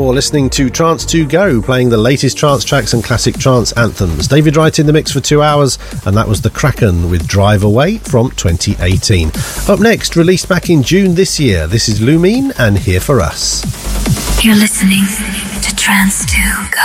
You're listening to Trance 2 Go, playing the latest trance tracks and classic trance anthems. David Wright in the mix for 2 hours, and that was the Kraken with Drive Away from 2018. Up next, released back in June this year, this is Lumine and Here For Us. You're listening to Trance 2 Go.